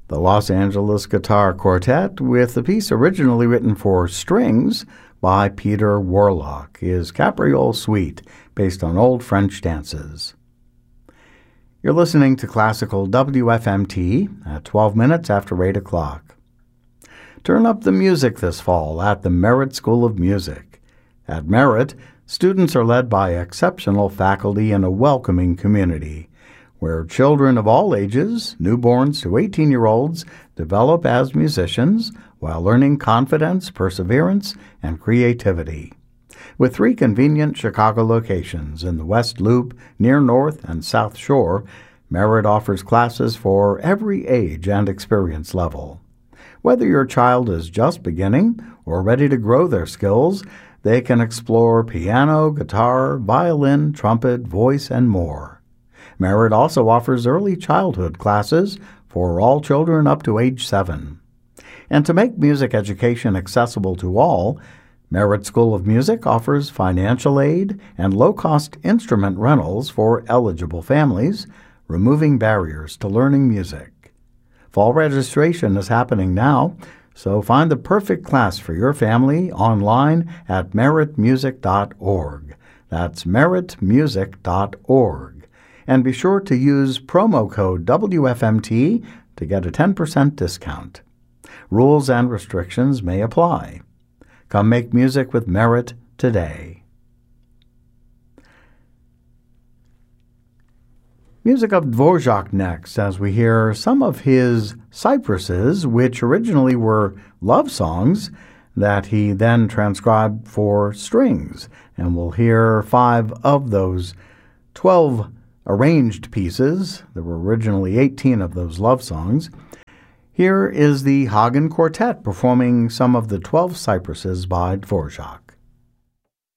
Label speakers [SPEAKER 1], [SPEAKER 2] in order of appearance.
[SPEAKER 1] The Los Angeles Guitar Quartet, with the piece originally written for strings by Peter Warlock, is Capriole Suite, based on old French dances. You're listening to Classical WFMT at 12 minutes after 8 o'clock. Turn up the music this fall at the Merritt School of Music. At Merritt, students are led by exceptional faculty in a welcoming community, where children of all ages, newborns to 18-year-olds, develop as musicians while learning confidence, perseverance, and creativity. With 3 convenient Chicago locations in the West Loop, near North and South Shore, Merritt offers classes for every age and experience level. Whether your child is just beginning or ready to grow their skills, they can explore piano, guitar, violin, trumpet, voice, and more. Merritt also offers early childhood classes for all children up to age 7. And to make music education accessible to all, Merritt School of Music offers financial aid and low-cost instrument rentals for eligible families, removing barriers to learning music. Fall registration is happening now, so find the perfect class for your family online at merrittmusic.org. That's merrittmusic.org. And be sure to use promo code WFMT to get a 10% discount. Rules and restrictions may apply. Come make music with Merritt today. Music of Dvorak next, as we hear some of his cypresses, which originally were love songs that he then transcribed for strings. And we'll hear 5 of those 12 arranged pieces. There were originally 18 of those love songs. Here is the Hagen Quartet performing some of the 12 cypresses by Dvorak.